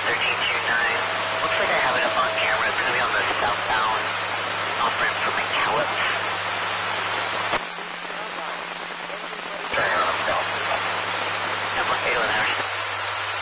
1329. Looks like I have it up on camera. It's going to be on the southbound off-ramp from McCallum. Turn on the south. 8 hours.